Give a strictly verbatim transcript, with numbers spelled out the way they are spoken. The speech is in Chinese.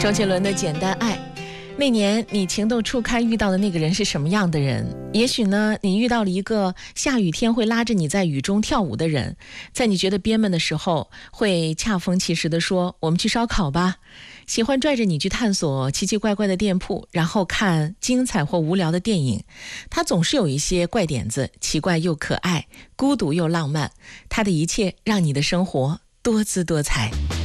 周杰伦的《简单爱》。那年你情窦初开遇到的那个人是什么样的人？也许呢，你遇到了一个下雨天会拉着你在雨中跳舞的人，在你觉得憋闷的时候会恰逢其时的说我们去烧烤吧，喜欢拽着你去探索奇奇怪怪的店铺，然后看精彩或无聊的电影。他总是有一些怪点子，奇怪又可爱，孤独又浪漫，他的一切让你的生活多姿多彩。